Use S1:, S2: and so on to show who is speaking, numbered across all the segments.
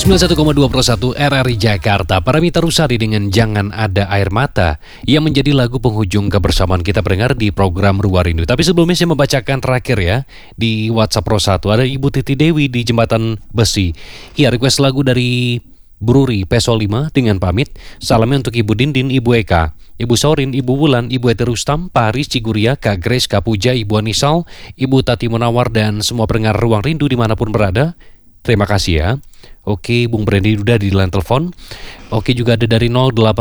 S1: 91,21 RRI Jakarta. Paramitha Rusady dengan Jangan Ada Air Mata yang menjadi lagu penghujung kebersamaan kita pendengar di program Ruang Rindu. Tapi sebelumnya saya membacakan terakhir ya di WhatsApp Pro 1 ada Ibu Titi Dewi di Jembatan Besi. Iya, request lagu dari Bruri Peso 5 dengan pamit. Salamnya untuk Ibu Dindin, Ibu Eka, Ibu Sorin, Ibu Wulan, Ibu Eti Rustam, Paris Ciguria, Kak Grace, Kak Puja, Ibu Anisal, Ibu Tati Munawar dan semua pendengar Ruang Rindu dimanapun berada. Terima kasih ya. Oke, Bung Brandy udah di line telepon. Oke, juga ada dari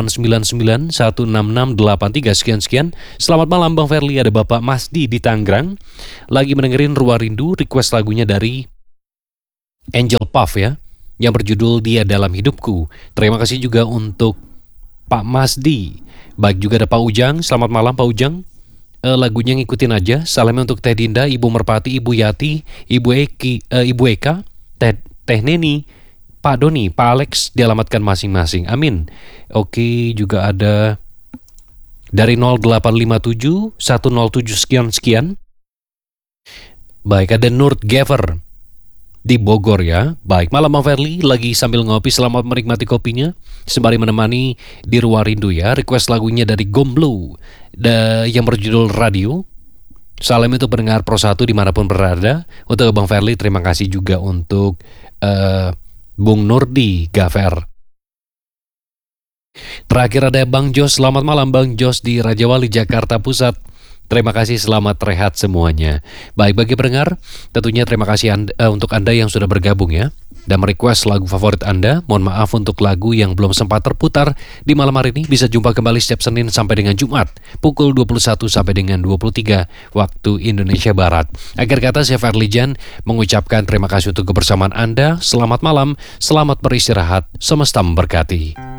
S1: 08991668 sekian-sekian. Selamat malam Bang Ferli, ada Bapak Masdi di Tangerang. Lagi mendengerin Ruang Rindu, request lagunya dari Angel Puff ya, yang berjudul Dia Dalam Hidupku. Terima kasih juga untuk Pak Masdi. Baik, juga ada Pak Ujang. Selamat malam Pak Ujang. Lagunya ngikutin aja. Salamnya untuk Teh Dinda, Ibu Merpati, Ibu Yati, Ibu Eka, Teh Neni, Pak Doni, Pak Alex dialamatkan masing-masing. Amin. Oke, juga ada dari 0857 107 sekian-sekian. Baik, ada Nur Gever di Bogor ya. Baik, malam Bang Ferli, lagi sambil ngopi, selamat menikmati kopinya sembari menemani di Ruang Rindu ya. Request lagunya dari Gomblo yang berjudul Radio. Salam untuk pendengar Pro 1 dimanapun berada. Untuk Bang Ferli, terima kasih juga untuk Bung Nurdi Gafer. Terakhir ada Bang Jos. Selamat malam Bang Jos di Raja Wali, Jakarta Pusat. Terima kasih, selamat rehat semuanya. Baik, bagi pendengar, tentunya terima kasih untuk Anda yang sudah bergabung ya dan merequest lagu favorit Anda. Mohon maaf untuk lagu yang belum sempat terputar di malam hari ini. Bisa jumpa kembali setiap Senin sampai dengan Jumat pukul 21 sampai dengan 23 waktu Indonesia Barat. Akhir kata, saya Ferlijan mengucapkan terima kasih untuk kebersamaan Anda. Selamat malam, selamat beristirahat, semesta memberkati.